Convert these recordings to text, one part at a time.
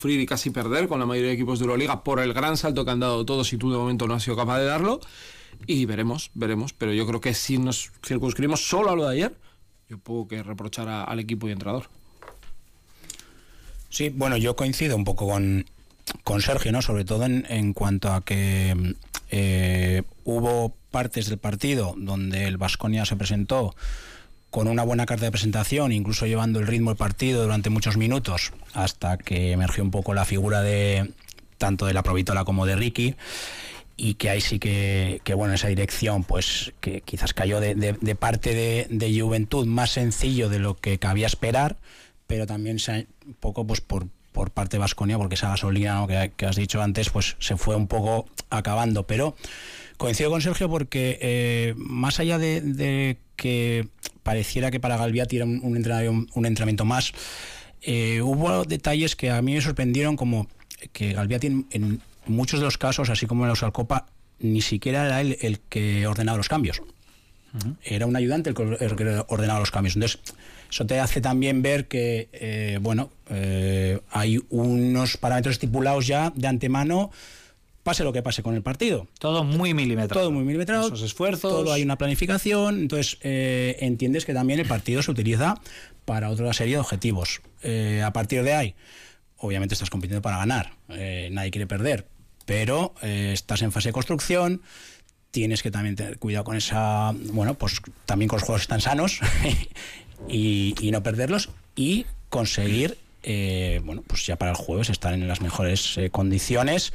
sufrir y casi perder con la mayoría de equipos de Euroliga por el gran salto que han dado todos y tú de momento no has sido capaz de darlo. Y veremos, pero yo creo que si nos circunscribimos solo a lo de ayer, yo puedo que reprochar al equipo y entrenador. Sí, bueno, yo coincido un poco con Sergio, ¿no? Sobre todo en cuanto a que hubo partes del partido donde el Baskonia se presentó con una buena carta de presentación, incluso llevando el ritmo del partido durante muchos minutos, hasta que emergió un poco la figura de tanto de la Provitola como de Ricky, y que ahí sí que bueno, esa dirección pues que quizás cayó de parte de Juventud más sencillo de lo que cabía esperar, pero también un poco pues por parte de Baskonia, porque esa gasolina, ¿no?, que has dicho antes, pues se fue un poco acabando. Pero coincido con Sergio porque más allá de que pareciera que para Galbiati era un entrenamiento más, hubo detalles que a mí me sorprendieron, como que Galbiati en muchos de los casos, así como en la Euroliga, ni siquiera era él el que ordenaba los cambios. Era un ayudante el que ordenaba los cambios. Entonces eso te hace también ver que hay unos parámetros estipulados ya de antemano, pase lo que pase con el partido. Todo muy milimetrado. Todo muy milimetrado. Esos esfuerzos. Todo hay una planificación. Entonces entiendes que también el partido se utiliza para otra serie de objetivos. A partir de ahí, obviamente estás compitiendo para ganar. Nadie quiere perder. Pero estás en fase de construcción. Tienes que también tener cuidado con esa... Bueno, pues también con los juegos están sanos y no perderlos, y conseguir, bueno, pues ya para el jueves estar en las mejores condiciones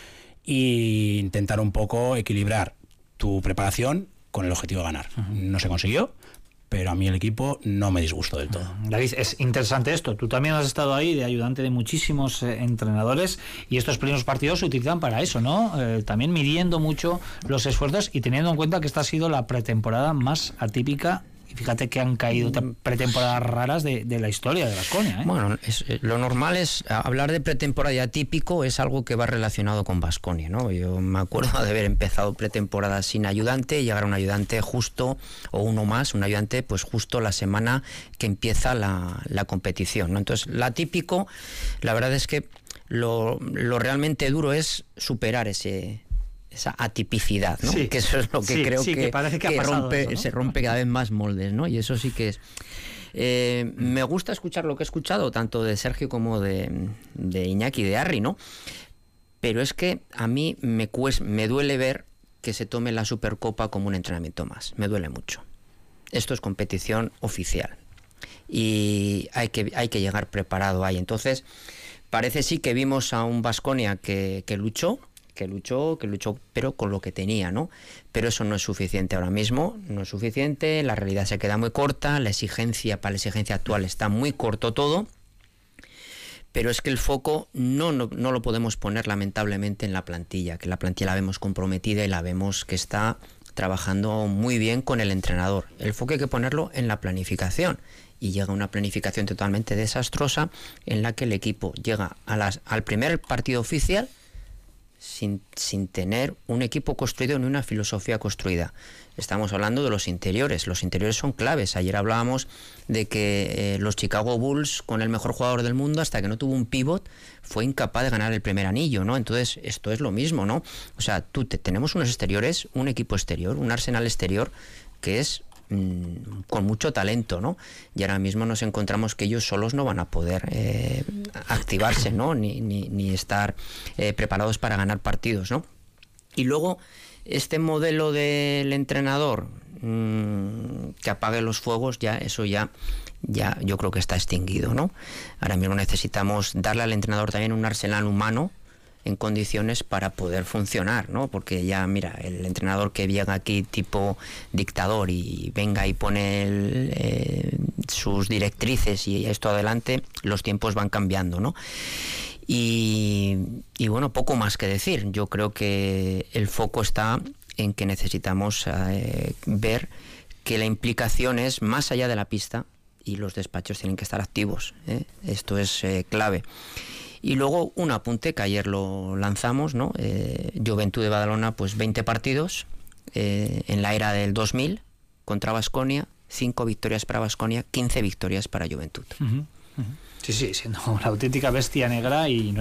e intentar un poco equilibrar tu preparación con el objetivo de ganar. No se consiguió, pero a mí el equipo no me disgustó del todo. David, es interesante esto. Tú también has estado ahí de ayudante de muchísimos entrenadores, y estos primeros partidos se utilizan para eso, ¿no? También midiendo mucho los esfuerzos y teniendo en cuenta que esta ha sido la pretemporada más atípica. Y fíjate que han caído pretemporadas raras de la historia de Baskonia, ¿eh? Bueno, lo normal es hablar de pretemporada atípico, es algo que va relacionado con Baskonia, ¿no? Yo me acuerdo de haber empezado pretemporada sin ayudante y llegar a un ayudante justo, o uno más, un ayudante pues justo la semana que empieza la competición, ¿no? Entonces, lo atípico, la verdad es que lo realmente duro es superar esa atipicidad, ¿no? Sí, que eso es lo que creo que parece que ha pasado rompe, eso, ¿no? se rompe cada vez más moldes, ¿no? Y eso sí que es... me gusta escuchar lo que he escuchado, tanto de Sergio como de Iñaki, de Arri, ¿no? Pero es que a mí me duele ver que se tome la Supercopa como un entrenamiento más. Me duele mucho. Esto es competición oficial y hay que llegar preparado ahí. Entonces, parece sí que vimos a un Baskonia que luchó, pero con lo que tenía, ¿no? Pero eso no es suficiente ahora mismo, no es suficiente, la realidad se queda muy corta, para la exigencia actual está muy corto todo, pero es que el foco no lo podemos poner lamentablemente en la plantilla, que la plantilla la vemos comprometida y la vemos que está trabajando muy bien con el entrenador. El foco hay que ponerlo en la planificación, y llega una planificación totalmente desastrosa en la que el equipo llega al primer partido oficial sin tener un equipo construido ni una filosofía construida. Estamos hablando de los interiores son claves. Ayer hablábamos de que los Chicago Bulls, con el mejor jugador del mundo, hasta que no tuvo un pivot, fue incapaz de ganar el primer anillo, ¿no? Entonces esto es lo mismo, ¿no? O sea, tenemos unos exteriores, un equipo exterior, un arsenal exterior que es con mucho talento, ¿no? Y ahora mismo nos encontramos que ellos solos no van a poder activarse, ¿no? Ni estar preparados para ganar partidos, ¿no? Y luego este modelo del entrenador que apague los fuegos, ya yo creo que está extinguido, ¿no? Ahora mismo necesitamos darle al entrenador también un arsenal humano en condiciones para poder funcionar, ¿no? Porque ya, mira, el entrenador que llega aquí tipo dictador y venga y pone sus directrices y esto adelante, los tiempos van cambiando, ¿no? Y bueno, poco más que decir. Yo creo que el foco está en que necesitamos ver que la implicación es más allá de la pista, y los despachos tienen que estar activos, ¿eh? Esto es clave. Y luego un apunte que ayer lo lanzamos, ¿no? Juventud de Badalona, pues 20 partidos en la era del 2000 contra Baskonia, 5 victorias para Baskonia, 15 victorias para Juventud. Sí, siendo una auténtica bestia negra, y no